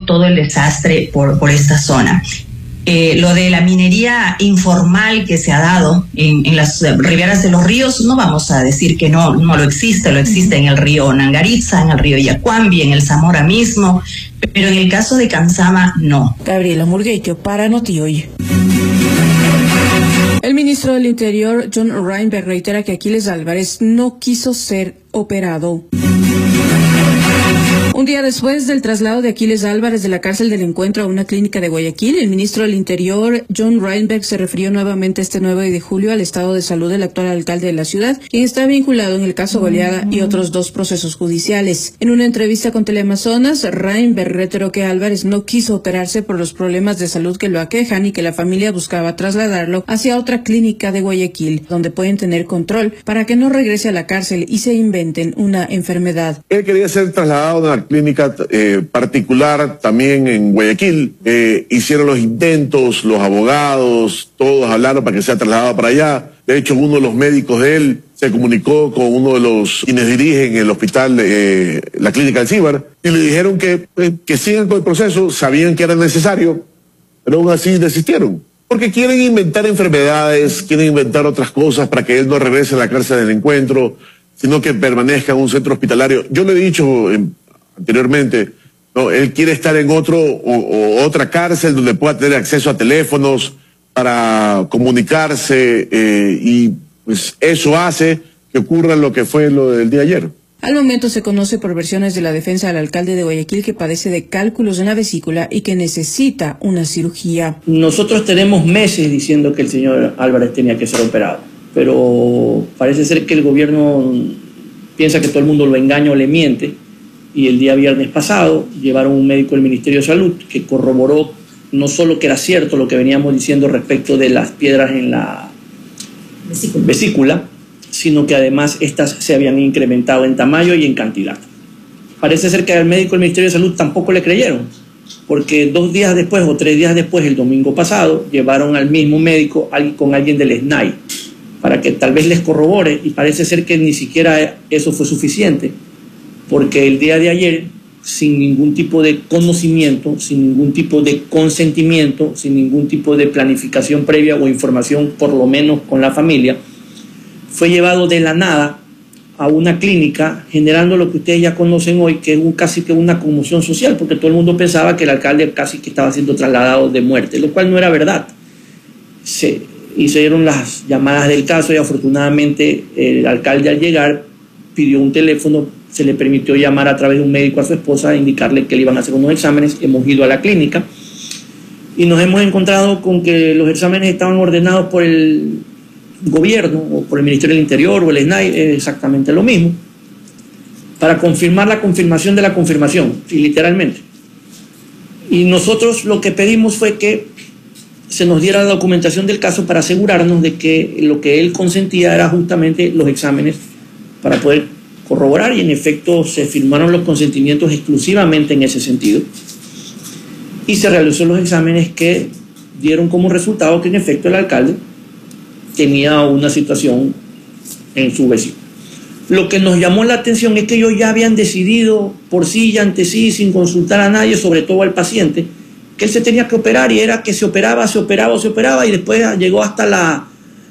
todo el desastre por esta zona. Lo de la minería informal que se ha dado en las riberas de los ríos, no vamos a decir que no lo existe en el río Nangaritza, en el río Yacuambi, en el Zamora mismo, pero en el caso de Cansama, no. Gabriela Murguecho para Notihoy. El ministro del Interior, John Reinberg, reitera que Aquiles Álvarez no quiso ser operado. Un día después del traslado de Aquiles Álvarez de la cárcel del Encuentro a una clínica de Guayaquil, el ministro del Interior, John Reinberg, se refirió nuevamente este 9 de julio al estado de salud del actual alcalde de la ciudad, quien está vinculado en el caso Goleada y otros 2 procesos judiciales. En una entrevista con Teleamazonas, Reinberg reiteró que Álvarez no quiso operarse por los problemas de salud que lo aquejan y que la familia buscaba trasladarlo hacia otra clínica de Guayaquil, donde pueden tener control para que no regrese a la cárcel y se inventen una enfermedad. Él quería ser trasladado a una clínica particular también en Guayaquil. Hicieron los intentos, los abogados, todos hablaron para que sea trasladado para allá. De hecho, uno de los médicos de él se comunicó con uno de los quienes dirigen el hospital, la clínica del Cíbar, y le dijeron que sigan con el proceso, sabían que era necesario, pero aún así desistieron. Porque quieren inventar enfermedades, quieren inventar otras cosas para que él no regrese a la cárcel del Encuentro, sino que permanezca en un centro hospitalario. Yo le he dicho anteriormente, no, él quiere estar en otra cárcel donde pueda tener acceso a teléfonos para comunicarse y pues eso hace que ocurra lo que fue lo del día de ayer. Al momento se conoce por versiones de la defensa del alcalde de Guayaquil que padece de cálculos en la vesícula y que necesita una cirugía. Nosotros tenemos meses diciendo que el señor Álvarez tenía que ser operado, pero parece ser que el gobierno piensa que todo el mundo lo engaña o le miente, y el día viernes pasado llevaron un médico del Ministerio de Salud que corroboró no solo que era cierto lo que veníamos diciendo respecto de las piedras en la vesícula, sino que además estas se habían incrementado en tamaño y en cantidad. Parece ser que al médico del Ministerio de Salud tampoco le creyeron, porque 2 días después o 3 días después, el domingo pasado, llevaron al mismo médico con alguien del SNAI para que tal vez les corrobore, y parece ser que ni siquiera eso fue suficiente, porque el día de ayer, sin ningún tipo de conocimiento, sin ningún tipo de consentimiento, sin ningún tipo de planificación previa o información, por lo menos con la familia, fue llevado de la nada a una clínica, generando lo que ustedes ya conocen hoy, que es casi que una conmoción social, porque todo el mundo pensaba que el alcalde casi que estaba siendo trasladado de muerte, lo cual no era verdad. Se hicieron las llamadas del caso y afortunadamente el alcalde al llegar pidió un teléfono, se le permitió llamar a través de un médico a su esposa, indicarle que le iban a hacer unos exámenes. Hemos ido a la clínica y nos hemos encontrado con que los exámenes estaban ordenados por el gobierno o por el Ministerio del Interior o el SNAI, es exactamente lo mismo, para confirmar la confirmación de la confirmación, y literalmente. Y nosotros lo que pedimos fue que se nos diera la documentación del caso para asegurarnos de que lo que él consentía era justamente los exámenes para poder corroborar, y en efecto se firmaron los consentimientos exclusivamente en ese sentido y se realizó los exámenes que dieron como resultado que en efecto el alcalde tenía una situación en su vesícula. Lo que nos llamó la atención es que ellos ya habían decidido por sí y ante sí, sin consultar a nadie, sobre todo al paciente, que él se tenía que operar, y era que se operaba, y después llegó hasta la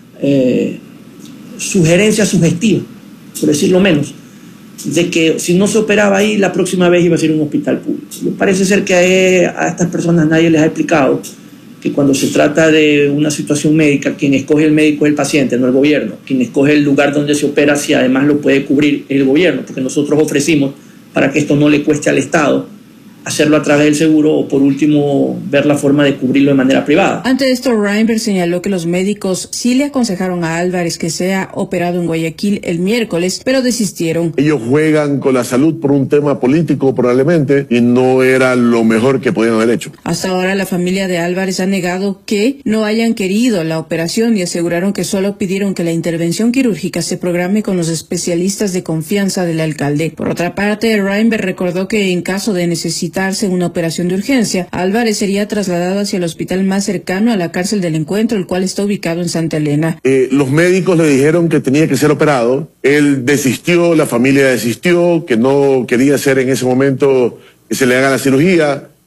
sugerencia sugestiva, por decirlo menos, de que si no se operaba ahí, la próxima vez iba a ser un hospital público. Parece ser que a estas personas nadie les ha explicado que cuando se trata de una situación médica, quien escoge el médico es el paciente, no el gobierno. Quien escoge el lugar donde se opera, si además lo puede cubrir, es el gobierno, porque nosotros ofrecimos, para que esto no le cueste al Estado, hacerlo a través del seguro, o por último ver la forma de cubrirlo de manera privada. Ante esto, Reinberg señaló que los médicos sí le aconsejaron a Álvarez que sea operado en Guayaquil el miércoles, pero desistieron. Ellos juegan con la salud por un tema político probablemente, y no era lo mejor que podían haber hecho. Hasta ahora la familia de Álvarez ha negado que no hayan querido la operación y aseguraron que solo pidieron que la intervención quirúrgica se programe con los especialistas de confianza del alcalde. Por otra parte, Reinberg recordó que en caso de necesitarse una operación de urgencia, Álvarez sería trasladado hacia el hospital más cercano a la cárcel del Encuentro, el cual está ubicado en Santa Elena. Los médicos le dijeron que tenía que ser operado, él desistió, la familia desistió, que no quería hacer en ese momento que se le haga la cirugía.